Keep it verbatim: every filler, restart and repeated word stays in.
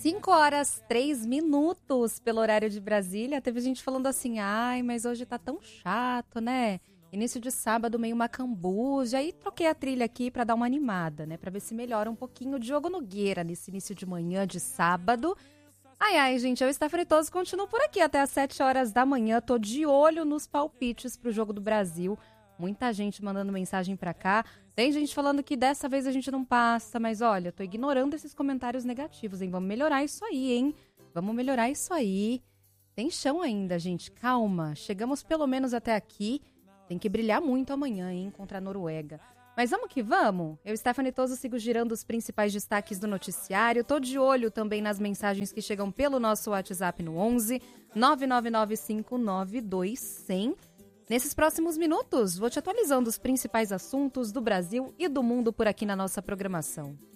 cinco horas, três minutos pelo horário de Brasília. Teve gente falando assim, ai, mas hoje tá tão chato, né? Início de sábado meio macambuja. Aí troquei a trilha aqui pra dar uma animada, né? Pra ver se melhora um pouquinho. Diogo Nogueira nesse início de manhã de sábado. Ai, ai, gente, eu, Stephanie Toso, continuo por aqui até às sete horas da manhã. Tô de olho nos palpites pro Jogo do Brasil. Muita gente mandando mensagem pra cá. Tem gente falando que dessa vez a gente não passa, mas olha, tô ignorando esses comentários negativos, hein? Vamos melhorar isso aí, hein? Vamos melhorar isso aí. Tem chão ainda, gente. Calma. Chegamos pelo menos até aqui. Tem que brilhar muito amanhã, hein? Contra a Noruega. Mas vamos que vamos. Eu, Stephanie Toso, sigo girando os principais destaques do noticiário. Tô de olho também nas mensagens que chegam pelo nosso WhatsApp no onze nove nove nove cinco nove dois zero zero. Nesses próximos minutos, vou te atualizando os principais assuntos do Brasil e do mundo por aqui na nossa programação.